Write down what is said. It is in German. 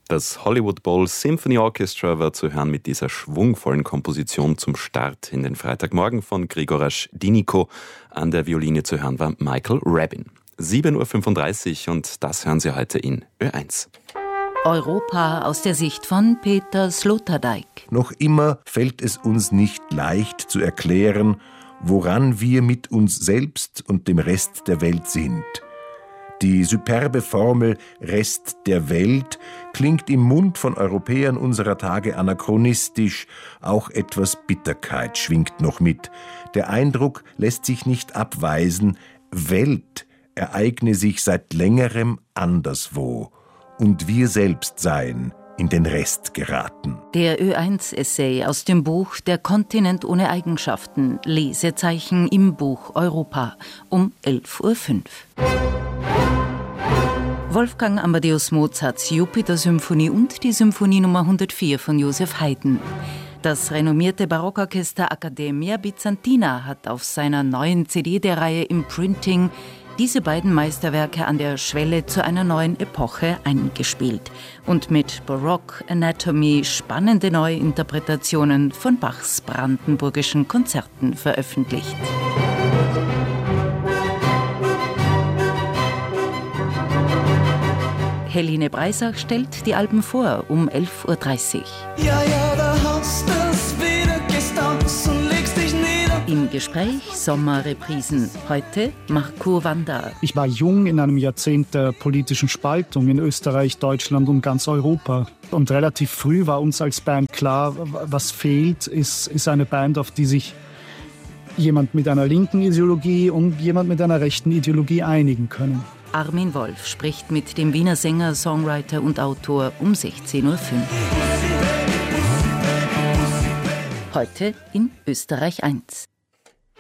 Das Hollywood Bowl Symphony Orchestra war zu hören mit dieser schwungvollen Komposition zum Start in den Freitagmorgen von Grigoras Diniko. An der Violine zu hören war Michael Rabin. 7.35 Uhr und das hören Sie heute in Ö1. Europa aus der Sicht von Peter Sloterdijk. Noch immer fällt es uns nicht leicht zu erklären, woran wir mit uns selbst und dem Rest der Welt sind. Die superbe Formel Rest der Welt klingt im Mund von Europäern unserer Tage anachronistisch, auch etwas Bitterkeit schwingt noch mit. Der Eindruck lässt sich nicht abweisen, Welt ereigne sich seit längerem anderswo und wir selbst seien in den Rest geraten. Der Ö1-Essay aus dem Buch Der Kontinent ohne Eigenschaften, Lesezeichen im Buch Europa um 11.05 Uhr. Wolfgang Amadeus Mozarts Jupiter-Symphonie und die Symphonie Nummer 104 von Joseph Haydn. Das renommierte Barockorchester Accademia Bizantina hat auf seiner neuen CD der Reihe Imprinting diese beiden Meisterwerke an der Schwelle zu einer neuen Epoche eingespielt und mit Baroque Anatomy spannende Neuinterpretationen von Bachs brandenburgischen Konzerten veröffentlicht. Helene Breisach stellt die Alben vor um 11.30 Uhr. Ja, da hast du's wieder gestanzt und legst dich nieder. Im Gespräch Sommerreprisen. Heute Marco Wanda. Ich war jung in einem Jahrzehnt der politischen Spaltung in Österreich, Deutschland und ganz Europa. Und relativ früh war uns als Band klar, was fehlt, ist eine Band, auf die sich jemand mit einer linken Ideologie und jemand mit einer rechten Ideologie einigen können. Armin Wolf spricht mit dem Wiener Sänger, Songwriter und Autor um 16.05 Uhr. Heute in Österreich 1.